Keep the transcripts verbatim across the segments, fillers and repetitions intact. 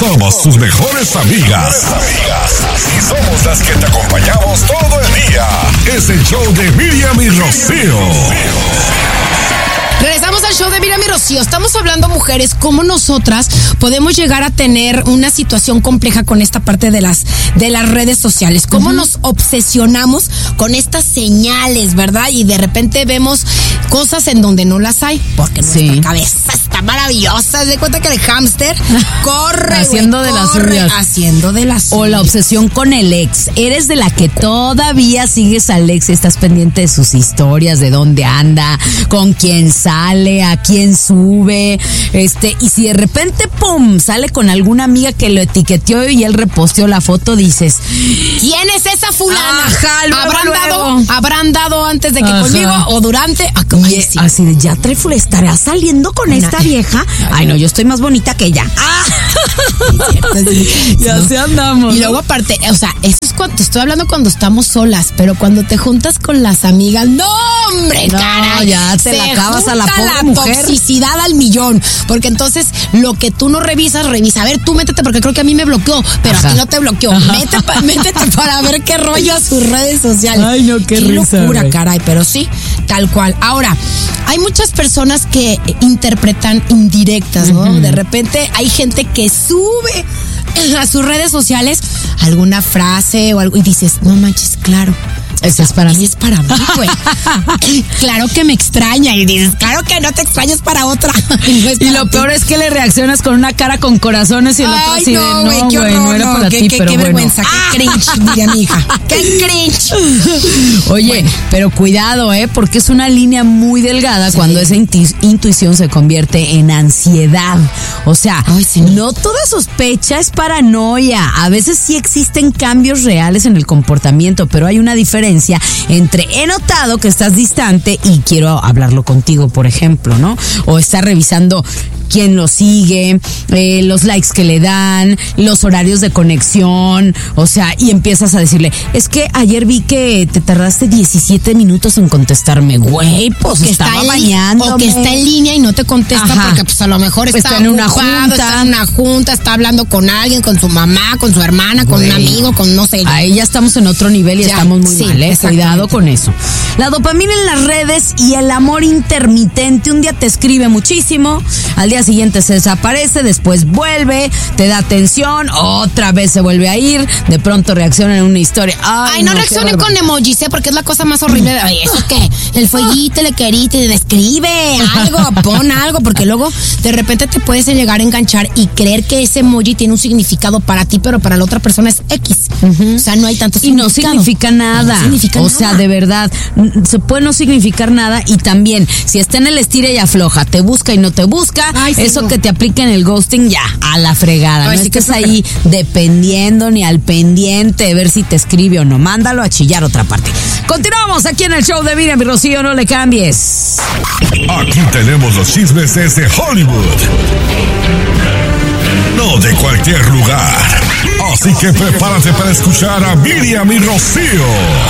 Somos tus mejores amigas. Y somos las que te acompañamos todo el día. Es el show de Miriam y Rocío. Regresamos al show de Miriam y Rocío. Estamos hablando, mujeres, cómo nosotras podemos llegar a tener una situación compleja con esta parte de las de las redes sociales. Cómo uh-huh. nos obsesionamos con estas señales, ¿verdad? Y de repente vemos cosas en donde no las hay, porque sí. nuestra cabeza está maravillosa. De cuenta que el hámster corre, haciendo wey, de las corre, suyas. Haciendo de las suyas. O la obsesión con el ex. Eres de la que todavía sigues al ex, estás pendiente de sus historias, de dónde anda, con quién sale, a quién sube, este, y si de repente, pum, sale con alguna amiga que lo etiqueteó y él reposteó la foto, dices, ¿quién es esa fulana? Ajá, luego, ¿Habrán luego. dado, habrán dado antes de que Ajá. conmigo o durante? Ah, y sí. Así de, ya Treful, ¿estará saliendo con esta vieja? Ay, no, yo estoy más bonita que ella. ¡Ah! Ya se andamos. Y luego aparte, o sea, eso es cuando te estoy hablando cuando estamos solas, pero cuando te juntas con las amigas, no, hombre, no, caray, ya te la acabas a la pobre la mujer. Toxicidad al millón, porque entonces lo que tú no revisas, revisa. A ver, tú métete, porque creo que a mí me bloqueó, pero Ajá. a ti no te bloqueó. Métete, pa, métete para ver qué rollo a sus redes sociales. Ay, no, qué, qué risa, locura, güey. caray, pero sí, tal cual. Ahora, hay muchas personas que interpretan indirectas, ¿no? Uh-huh. De repente hay gente que sube a sus redes sociales alguna frase o algo y dices, no manches, claro. Eso es para mí. Es para mí, güey. Claro que me extraña. Y dices, claro que no te extrañas para otra. Y, no es para y lo ti. peor es que le reaccionas con una cara con corazones y el otro Ay, así no, de, güey, no, qué güey, horror, no era para qué, ti, qué, pero qué bueno. vergüenza, qué cringe, diría mi hija. Qué cringe. Oye, bueno. pero cuidado, ¿eh? Porque es una línea muy delgada sí. cuando esa intu- intuición se convierte en ansiedad. O sea, Ay, sí. no toda sospecha es paranoia. A veces sí existen cambios reales en el comportamiento, pero hay una diferencia entre he notado que estás distante y quiero hablarlo contigo, por ejemplo, ¿no? O estar revisando quién lo sigue, eh, los likes que le dan, los horarios de conexión, o sea, y empiezas a decirle, es que ayer vi que te tardaste diecisiete minutos en contestarme, güey, pues que estaba está bañándome. O que está en línea y no te contesta Ajá. porque pues a lo mejor está, está en una ocupado, junta. Está en una junta, está hablando con alguien, con su mamá, con su hermana, con güey. un amigo, con no sé. Ahí ya estamos en otro nivel y ya, estamos muy sí, mal, ¿eh? Cuidado con eso. La dopamina en las redes y el amor intermitente. Un día te escribe muchísimo, al día siguiente se desaparece, después vuelve, te da atención, otra vez se vuelve a ir, de pronto reacciona en una historia. Ay, Ay no, no reaccionen con emojis, ¿eh? Porque es la cosa más horrible. Ay, ¿eso qué? El fueguito, le queriste, describe algo, pon algo, porque luego de repente te puedes llegar a enganchar y creer que ese emoji tiene un significado para ti, pero para la otra persona es X. Uh-huh. O sea, no hay tanto significado. Y no significa nada. No significa o nada. sea, de verdad, se puede no significar nada y también, si está en el estira y afloja, te busca y no te busca, Ay, sí, eso no. que te apliquen el ghosting, ya, a la fregada. Ay, no sí estés ahí dependiendo ni al pendiente de ver si te escribe o no. Mándalo a chillar otra parte. Continuamos aquí en el show de Miriam y Rocío, no le cambies. Aquí tenemos los chismes desde Hollywood. No de cualquier lugar. Así que prepárate para escuchar a Miriam y Rocío.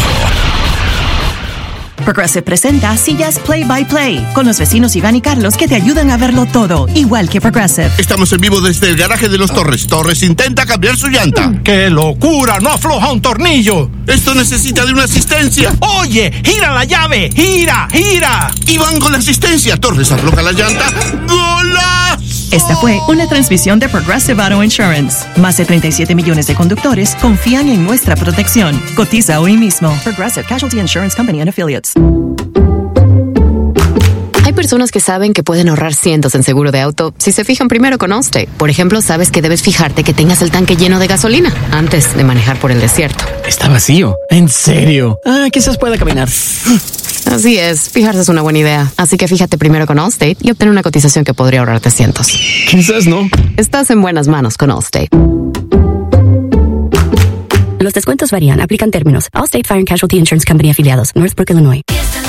Progressive presenta Sillas Play by Play con los vecinos Iván y Carlos que te ayudan a verlo todo, igual que Progressive. Estamos en vivo desde el garaje de los Torres. Torres intenta cambiar su llanta. ¡Qué locura! ¡No afloja un tornillo! Esto necesita de una asistencia. ¡Oye! ¡Gira la llave! ¡Gira! ¡Gira! Iván con la asistencia. Torres afloja la llanta. ¡Golazo! Esta fue una transmisión de Progressive Auto Insurance. Más de treinta y siete millones de conductores confían en nuestra protección. Cotiza hoy mismo. Progressive Casualty Insurance Company and Affiliates. Hay personas que saben que pueden ahorrar cientos en seguro de auto si se fijan primero con Allstate. Por ejemplo, sabes que debes fijarte que tengas el tanque lleno de gasolina antes de manejar por el desierto. Está vacío. ¿En serio? Ah, quizás pueda caminar. Así es, fijarse es una buena idea. Así que fíjate primero con Allstate y obtén una cotización que podría ahorrarte cientos. Quizás no. Estás en buenas manos con Allstate. Los descuentos varían. Aplican términos. Allstate Fire and Casualty Insurance Company afiliados. Northbrook, Illinois.